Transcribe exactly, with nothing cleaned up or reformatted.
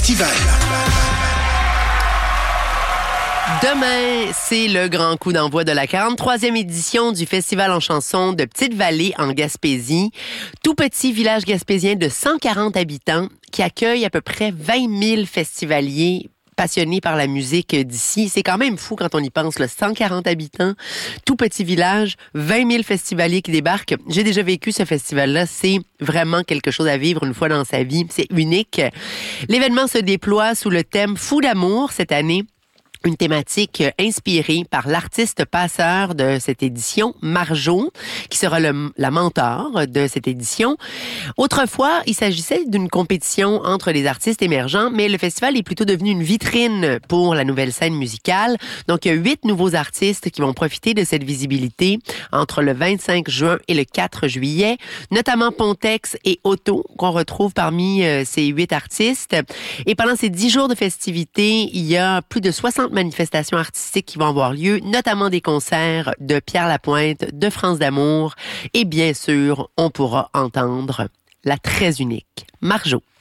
festival. Demain, c'est le grand coup d'envoi de la quarante-troisième édition du Festival en chanson de Petite-Vallée en Gaspésie. Tout petit village gaspésien de cent quarante habitants qui accueille à peu près vingt mille festivaliers passionnés par la musique d'ici. C'est quand même fou quand on y pense, là. cent quarante habitants, tout petit village, vingt mille festivaliers qui débarquent. J'ai déjà vécu ce festival-là. C'est vraiment quelque chose à vivre une fois dans sa vie. C'est unique. L'événement se déploie sous le thème « Fou d'amour » cette année. Une thématique inspirée par l'artiste passeur de cette édition, Marjo, qui sera le, la mentor de cette édition. Autrefois, il s'agissait d'une compétition entre les artistes émergents, mais le festival est plutôt devenu une vitrine pour la nouvelle scène musicale. Donc, il y a huit nouveaux artistes qui vont profiter de cette visibilité entre le vingt-cinq juin et le quatre juillet, notamment Pontex et Otto, qu'on retrouve parmi euh, ces huit artistes. Et pendant ces dix jours de festivités, il y a plus de soixante manifestations artistiques qui vont avoir lieu, notamment des concerts de Pierre Lapointe, de France d'Amour, et bien sûr, on pourra entendre la très unique Marjo.